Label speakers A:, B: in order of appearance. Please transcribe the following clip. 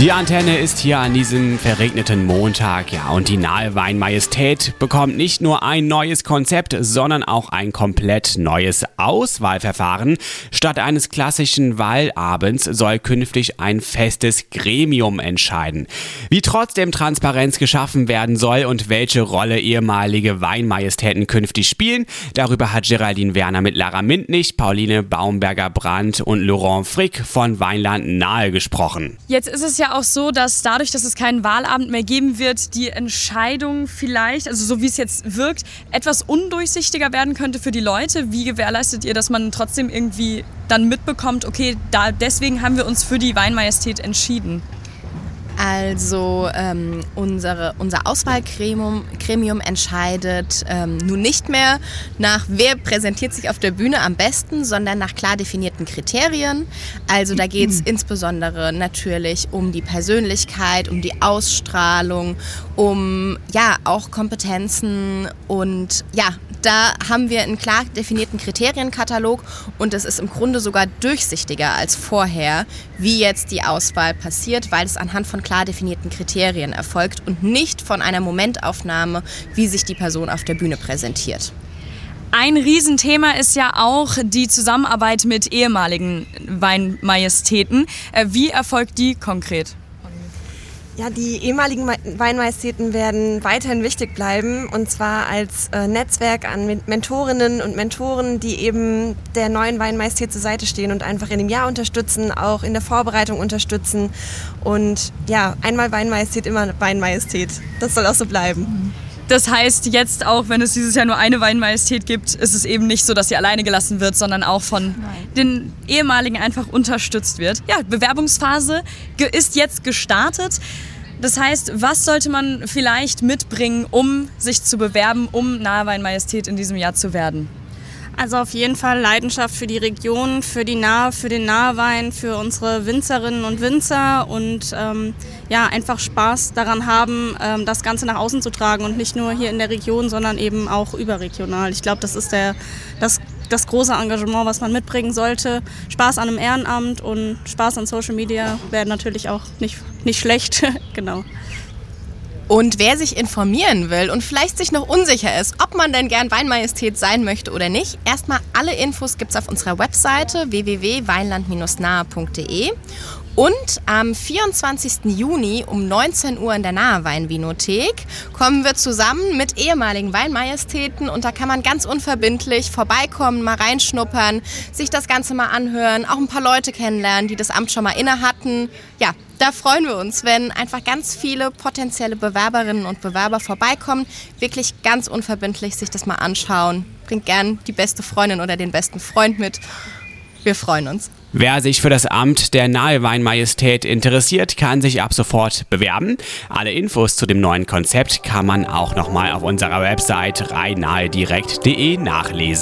A: Die Antenne ist hier an diesem verregneten Montag, ja, und die Nahe Weinmajestät bekommt nicht nur ein neues Konzept, sondern auch ein komplett neues Auswahlverfahren. Statt eines klassischen Wahlabends soll künftig ein festes Gremium entscheiden. Wie trotzdem Transparenz geschaffen werden soll und welche Rolle ehemalige Weinmajestäten künftig spielen, darüber hat Geraldine Werner mit Lara Mintnich, Pauline Baumberger-Brandt und Laurent Frick von Weinland Nahe gesprochen.
B: Jetzt ist es ja auch so, dass dadurch, dass es keinen Wahlabend mehr geben wird, die Entscheidung vielleicht, also so wie es jetzt wirkt, etwas undurchsichtiger werden könnte für die Leute. Wie gewährleistet ihr, dass man trotzdem irgendwie dann mitbekommt, okay, deswegen haben wir uns für die Weinmajestät entschieden?
C: Also unser Auswahlgremium entscheidet nun nicht mehr nach, wer präsentiert sich auf der Bühne am besten, sondern nach klar definierten Kriterien. Also da geht es insbesondere natürlich um die Persönlichkeit, um die Ausstrahlung, um auch Kompetenzen und da haben wir einen klar definierten Kriterienkatalog und es ist im Grunde sogar durchsichtiger als vorher, wie jetzt die Auswahl passiert, weil es anhand von klar definierten Kriterien erfolgt und nicht von einer Momentaufnahme, wie sich die Person auf der Bühne präsentiert.
B: Ein Riesenthema ist ja auch die Zusammenarbeit mit ehemaligen Weinmajestäten. Wie erfolgt die konkret?
D: Ja, die ehemaligen Weinmajestäten werden weiterhin wichtig bleiben, und zwar als Netzwerk an Mentorinnen und Mentoren, die eben der neuen Weinmajestät zur Seite stehen und einfach in dem Jahr unterstützen, auch in der Vorbereitung unterstützen. Und ja, einmal Weinmajestät, immer Weinmajestät. Das soll auch so bleiben.
B: Das heißt, jetzt auch, wenn es dieses Jahr nur eine Weinmajestät gibt, ist es eben nicht so, dass sie alleine gelassen wird, sondern auch von den ehemaligen einfach unterstützt wird. Ja, Bewerbungsphase ist jetzt gestartet. Das heißt, was sollte man vielleicht mitbringen, um sich zu bewerben, um Nahe Weinmajestät in diesem Jahr zu werden?
E: Also auf jeden Fall Leidenschaft für die Region, für den Nahewein, für unsere Winzerinnen und Winzer und einfach Spaß daran haben, das Ganze nach außen zu tragen und nicht nur hier in der Region, sondern eben auch überregional. Ich glaube, das ist das große Engagement, was man mitbringen sollte. Spaß an einem Ehrenamt und Spaß an Social Media wäre natürlich auch nicht schlecht. Genau.
C: Und wer sich informieren will und vielleicht sich noch unsicher ist, ob man denn gern Weinmajestät sein möchte oder nicht, erstmal alle Infos gibt's auf unserer Webseite www.weinland-nahe.de. Und am 24. Juni um 19 Uhr in der Nahe Weinvinothek kommen wir zusammen mit ehemaligen Weinmajestäten und da kann man ganz unverbindlich vorbeikommen, mal reinschnuppern, sich das Ganze mal anhören, auch ein paar Leute kennenlernen, die das Amt schon mal inne hatten. Ja, da freuen wir uns, wenn einfach ganz viele potenzielle Bewerberinnen und Bewerber vorbeikommen, wirklich ganz unverbindlich sich das mal anschauen. Bringt gern die beste Freundin oder den besten Freund mit. Wir freuen uns.
A: Wer sich für das Amt der Nahe Weinmajestät interessiert, kann sich ab sofort bewerben. Alle Infos zu dem neuen Konzept kann man auch nochmal auf unserer Website rheinnahedirekt.de nachlesen.